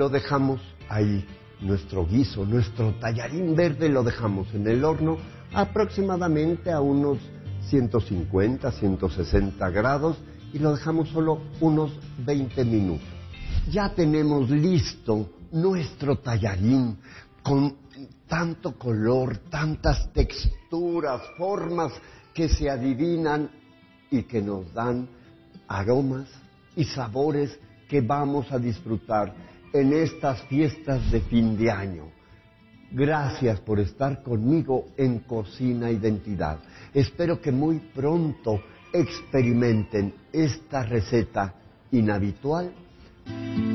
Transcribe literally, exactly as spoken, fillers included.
lo dejamos ahí. Nuestro guiso, nuestro tallarín verde lo dejamos en el horno aproximadamente a unos ciento cincuenta, ciento sesenta grados y lo dejamos solo unos veinte minutos. Ya tenemos listo nuestro tallarín con tanto color, tantas texturas, formas que se adivinan y que nos dan aromas y sabores que vamos a disfrutar en estas fiestas de fin de año. Gracias por estar conmigo en Cocina Identidad. Espero que muy pronto experimenten esta receta inhabitual